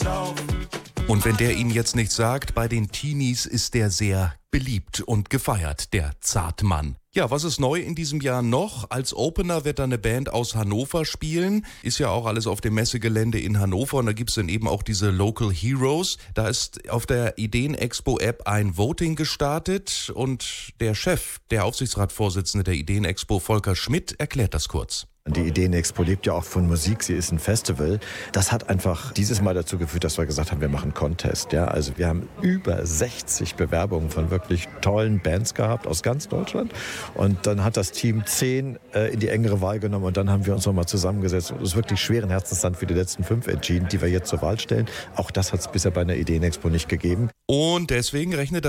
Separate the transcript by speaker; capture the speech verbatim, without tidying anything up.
Speaker 1: Und wenn der Ihnen jetzt nichts sagt, bei den Teenies ist der sehr beliebt und gefeiert, der Zartmann. Ja, was ist neu in diesem Jahr noch? Als Opener wird da eine Band aus Hannover spielen. Ist ja auch alles auf dem Messegelände in Hannover und da gibt's dann eben auch diese Local Heroes. Da ist auf der Ideen-Expo-App ein Voting gestartet und der Chef, der Aufsichtsratsvorsitzende der Ideen-Expo, Volker Schmidt, erklärt das kurz.
Speaker 2: Die Ideen-Expo lebt ja auch von Musik, sie ist ein Festival. Das hat einfach dieses Mal dazu geführt, dass wir gesagt haben, wir machen einen Contest. Ja? Also wir haben über sechzig Bewerbungen von wirklich tollen Bands gehabt aus ganz Deutschland. Und dann hat das Team zehn äh, in die engere Wahl genommen und dann haben wir uns nochmal zusammengesetzt und uns wirklich schweren Herzens dann für die letzten fünf entschieden, die wir jetzt zur Wahl stellen. Auch das hat es bisher bei einer Ideen-Expo nicht gegeben.
Speaker 1: Und deswegen rechnet